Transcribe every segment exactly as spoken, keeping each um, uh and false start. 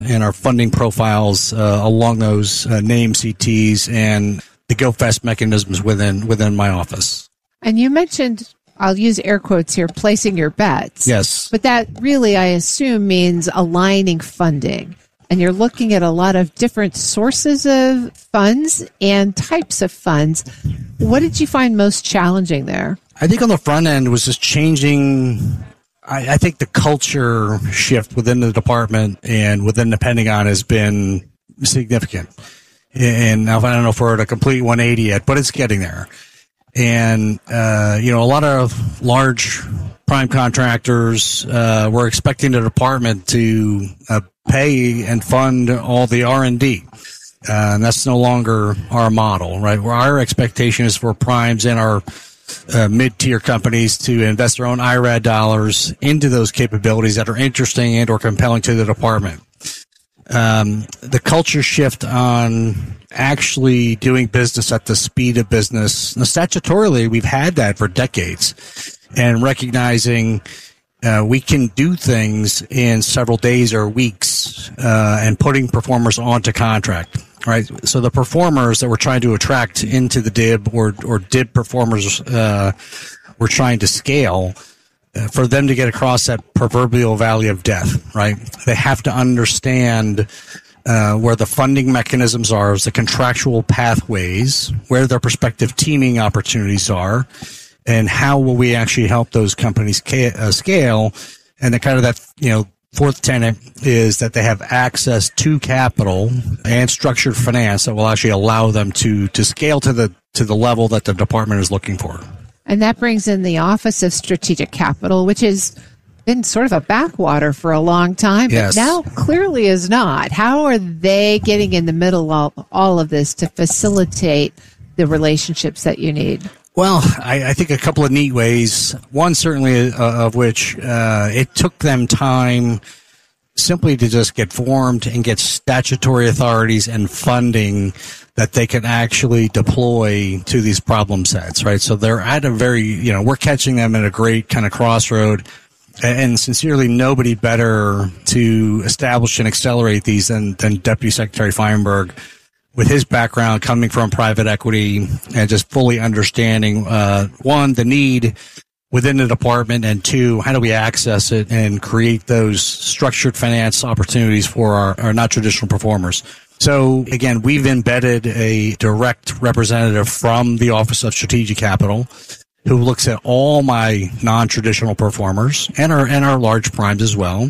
and our funding profiles uh, along those uh, name C Ts and the go fast mechanisms within within my office. And you mentioned, I'll use air quotes here, placing your bets. Yes. But that really, I assume, means aligning funding. And you're looking at a lot of different sources of funds and types of funds. What did you find most challenging there? I think on the front end was just changing. I, I think the culture shift within the department and within the Pentagon has been significant. And I don't know if we're at a complete one eighty yet, but it's getting there. And, uh, you know, a lot of large prime contractors uh, were expecting the department to uh, pay and fund all the R and D. Uh, and that's no longer our model, right? Where our expectation is for primes and our uh, mid-tier companies to invest their own I R A D dollars into those capabilities that are interesting and or compelling to the department. Um, the culture shift on actually doing business at the speed of business. Now, statutorily, we've had that for decades, and recognizing uh, we can do things in several days or weeks, uh, and putting performers onto contract. Right. So the performers that we're trying to attract into the D I B or or D I B performers uh, we're trying to scale. Uh, for them to get across that proverbial valley of death, right? They have to understand uh, where the funding mechanisms are, the contractual pathways, where their prospective teaming opportunities are, and how will we actually help those companies ca- uh, scale. And the kind of that, you know, fourth tenet is that they have access to capital and structured finance that will actually allow them to to scale to the to the level that the department is looking for. And that brings in the Office of Strategic Capital, which has been sort of a backwater for a long time, but yes. now clearly is not. How are they getting in the middle of all of this to facilitate the relationships that you need? Well, I, I think a couple of neat ways. One, certainly, uh, of which uh, it took them time simply to just get formed and get statutory authorities and funding that they can actually deploy to these problem sets, right? So they're at a very, you know, we're catching them at a great kind of crossroad, and sincerely nobody better to establish and accelerate these than, than Deputy Secretary Feinberg, with his background coming from private equity and just fully understanding, uh, one, the need within the department, and two, how do we access it and create those structured finance opportunities for our, our not traditional performers. So again, we've embedded a direct representative from the Office of Strategic Capital who looks at all my non-traditional performers and our, and our large primes as well,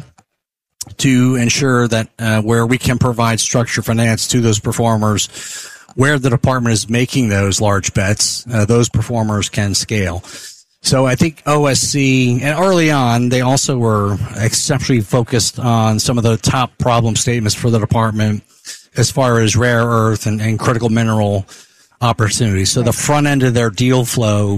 to ensure that uh, where we can provide structured finance to those performers, where the department is making those large bets, uh, those performers can scale. So I think O S C, and early on, they also were exceptionally focused on some of the top problem statements for the department as far as rare earth and, and critical mineral opportunities. So the front end of their deal flow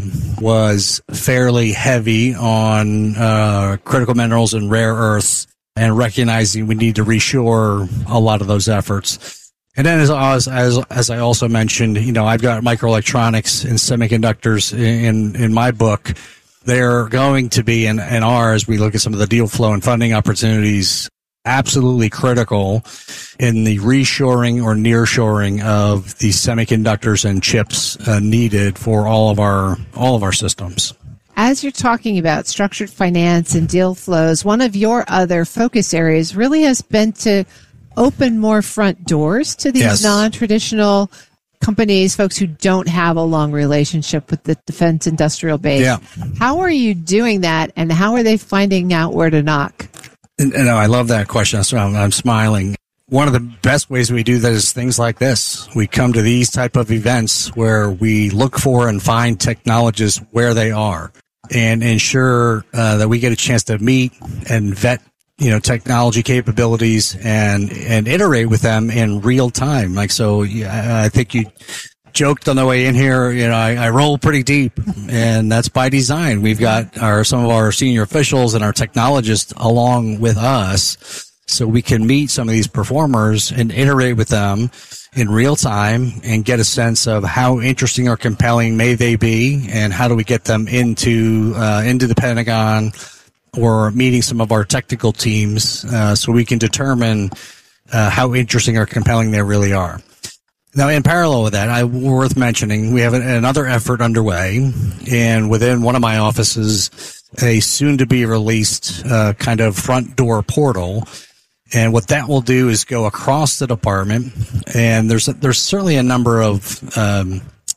was fairly heavy on uh, critical minerals and rare earths, and recognizing we need to reshore a lot of those efforts. And then, as as as I also mentioned, you know, I've got microelectronics and semiconductors in in my book. They're going to be, and and are, as we look at some of the deal flow and funding opportunities, absolutely critical in the reshoring or nearshoring of the semiconductors and chips uh, needed for all of our all of our systems. As you're talking about structured finance and deal flows, one of your other focus areas really has been to open more front doors to these yes. non-traditional companies, folks who don't have a long relationship with the defense industrial base. Yeah. How are you doing that, and how are they finding out where to knock? And, and I love that question. So I'm, I'm smiling. One of the best ways we do that is things like this. We come to these type of events where we look for and find technologists where they are, and ensure uh, that we get a chance to meet and vet, you know, technology capabilities and and iterate with them in real time. Like, so yeah, I think you joked on the way in here, you know, I, I roll pretty deep, and that's by design. We've got our some of our senior officials and our technologists along with us, so we can meet some of these performers and iterate with them in real time and get a sense of how interesting or compelling may they be, and how do we get them into uh, into the Pentagon or meeting some of our technical teams, uh, so we can determine uh, how interesting or compelling they really are. Now, in parallel with that, I worth mentioning, we have another effort underway, and within one of my offices, a soon-to-be-released uh, kind of front door portal. And what that will do is go across the department, and there's there's certainly a number of um,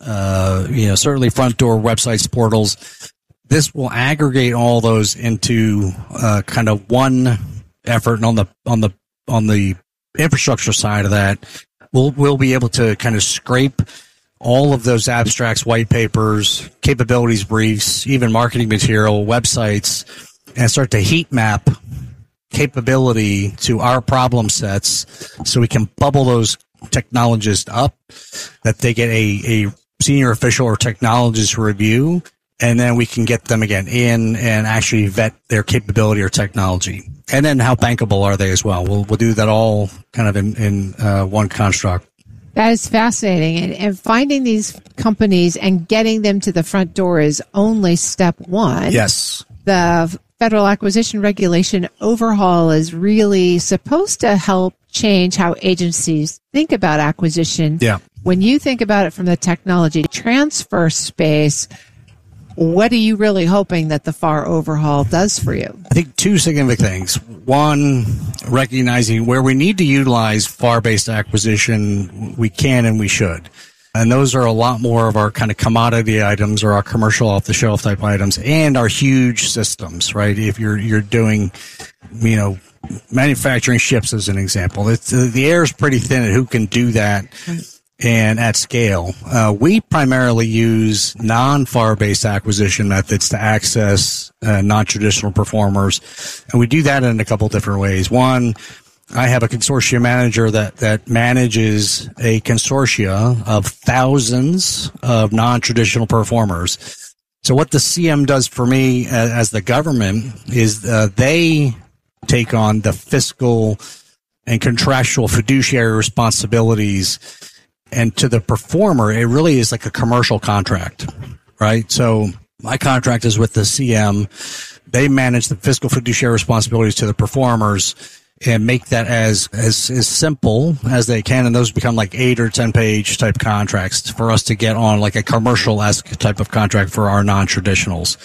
uh, you know certainly front door websites, portals. This will aggregate all those into uh, kind of one effort, and on the on the on the infrastructure side of that, we'll we'll be able to kind of scrape all of those abstracts, white papers, capabilities briefs, even marketing material, websites, and start to heat map capability to our problem sets so we can bubble those technologists up, that they get a, a senior official or technologist review, and then we can get them again in and actually vet their capability or technology. And then how bankable are they as well? We'll we'll do that all kind of in, in uh, one construct. That is fascinating. And, and finding these companies and getting them to the front door is only step one. Yes. The Federal Acquisition Regulation overhaul is really supposed to help change how agencies think about acquisition. Yeah. When you think about it from the technology transfer space, what are you really hoping that the F A R overhaul does for you? I think two significant things. One, recognizing where we need to utilize F A R-based acquisition, we can and we should. And those are a lot more of our kind of commodity items or our commercial off-the-shelf type items and our huge systems, right? If you're you're doing, you know, manufacturing ships as an example, it's, uh, the air is pretty thin at who can do that and at scale. Uh, we primarily use non-F A R-based acquisition methods to access uh, non-traditional performers, and we do that in a couple different ways. One, I have a consortia manager that, that manages a consortia of thousands of non-traditional performers. So what the C M does for me as, as the government is uh, they take on the fiscal and contractual fiduciary responsibilities, and to the performer, it really is like a commercial contract, right? So my contract is with the C M. They manage the fiscal fiduciary responsibilities to the performers and make that as, as, as simple as they can. And those become like eight or ten page type contracts for us to get on like a commercial-esque type of contract for our non-traditionals.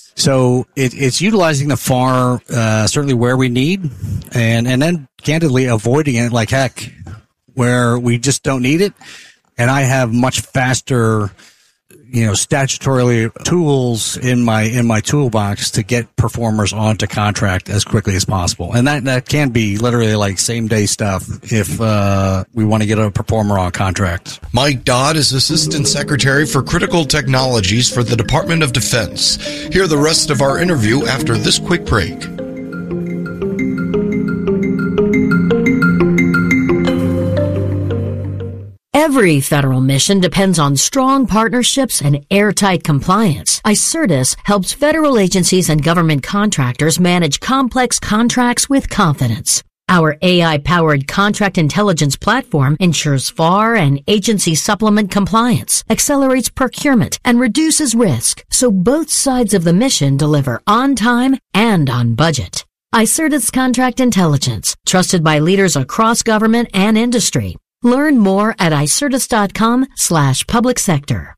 So it, it's utilizing the F A R, uh, certainly where we need, and, and then candidly avoiding it like heck where we just don't need it. And I have much faster, you know, statutorily tools in my, in my toolbox to get performers onto contract as quickly as possible. And that, that can be literally like same day stuff if, uh, we want to get a performer on contract. Mike Dodd is Assistant Secretary for Critical Technologies for the Department of Defense. Hear the rest of our interview after this quick break. Every federal mission depends on strong partnerships and airtight compliance. iCertis helps federal agencies and government contractors manage complex contracts with confidence. Our A I-powered contract intelligence platform ensures F A R and agency supplement compliance, accelerates procurement, and reduces risk, so both sides of the mission deliver on time and on budget. iCertis Contract Intelligence, trusted by leaders across government and industry. Learn more at icertis.com slash public sector.